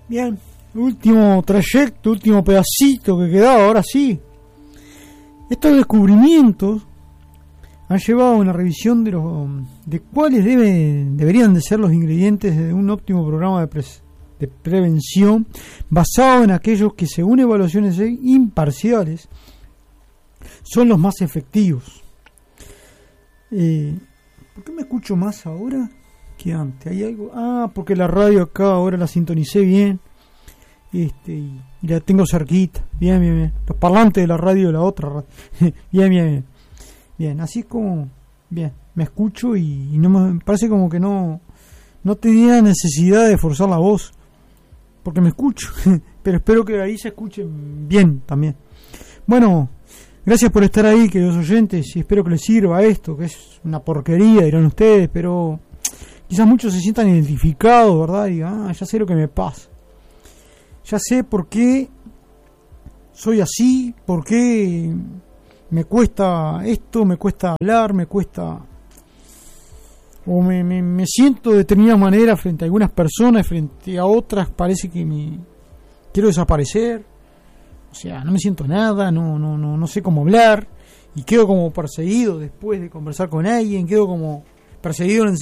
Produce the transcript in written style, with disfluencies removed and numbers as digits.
Bien, último trayecto, último pedacito que quedaba, ahora sí. Estos descubrimientos han llevado a una revisión de cuáles deberían de ser los ingredientes de un óptimo programa de prevención, basado en aquellos que, según evaluaciones imparciales, son los más efectivos. ¿Por qué me escucho más ahora que antes? ¿Hay algo? Porque la radio acá ahora la sintonicé bien, y la tengo cerquita. Bien. Los parlantes de la radio de la otra radio. Bien, así es como bien, me escucho y no me parece como que no tenía necesidad de forzar la voz, porque me escucho. Pero espero que ahí se escuche bien también. Bueno, gracias por estar ahí, queridos oyentes, y espero que les sirva esto, que es una porquería, dirán ustedes, pero quizás muchos se sientan identificados, ¿verdad? Y digan, ya sé lo que me pasa. Ya sé por qué soy así, por qué me cuesta esto, me cuesta hablar, me cuesta... O me siento de determinada manera frente a algunas personas, frente a otras parece que me quiero desaparecer. O sea, no me siento nada, no sé cómo hablar, y quedo como perseguido después de conversar con alguien, quedo como perseguido en el